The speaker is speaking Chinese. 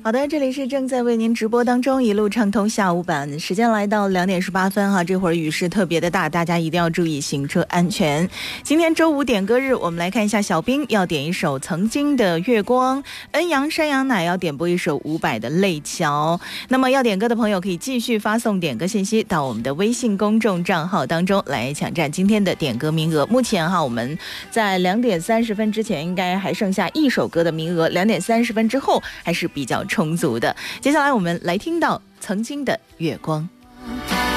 好的，这里是正在为您直播当中一路畅通下午版，时间来到2点18分哈，这会儿雨势特别的大，大家一定要注意行车安全。今天周五点歌日，我们来看一下，小兵要点一首曾经的月光，恩阳山羊奶要点播一首伍佰的泪桥。那么要点歌的朋友可以继续发送点歌信息到我们的微信公众账号当中来抢占今天的点歌名额。目前哈，我们在2点30分之前应该还剩下1首歌的名额，2点30分之后还是比较充足的。接下来我们来听到曾经的月光。